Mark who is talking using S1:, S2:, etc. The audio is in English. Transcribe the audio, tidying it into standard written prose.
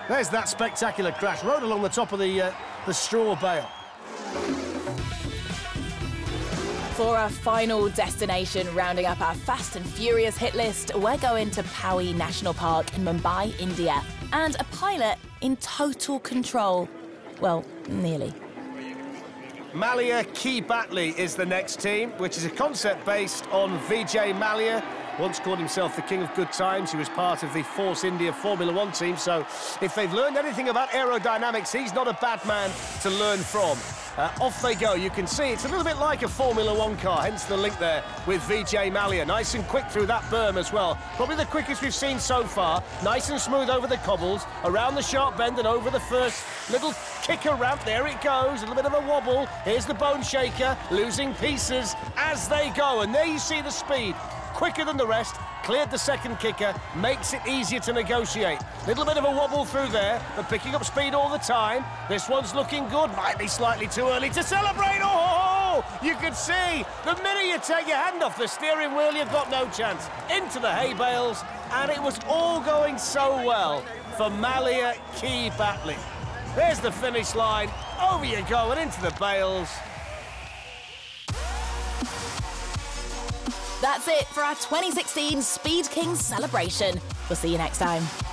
S1: There's that spectacular crash. Rode along the top of the straw bale.
S2: For our final destination, rounding up our Fast and Furious hit list, we're going to Paui National Park in Mumbai, India. And a pilot in total control. Well, nearly.
S1: Malia Ki Batley is the next team, which is a concept based on Vijay Mallya. Once called himself the king of good times. He was part of the Force India Formula One team, so if they've learned anything about aerodynamics, he's not a bad man to learn from. Off they go. You can see it's a little bit like a Formula One car, hence the link there with Vijay Mallya. Nice and quick through that berm as well. Probably the quickest we've seen so far. Nice and smooth over the cobbles, around the sharp bend and over the first little kicker ramp. There it goes, a little bit of a wobble. Here's the bone shaker, losing pieces as they go. And there you see the speed. Quicker than the rest, cleared the second kicker, makes it easier to negotiate. Little bit of a wobble through there, but picking up speed all the time. This one's looking good, might be slightly too early to celebrate. Oh, you can see, the minute you take your hand off the steering wheel, you've got no chance. Into the hay bales, and it was all going so well for Malia Ki Batley. There's the finish line, over you go and into the bales.
S2: That's it for our 2016 Speed Kings celebration. We'll see you next time.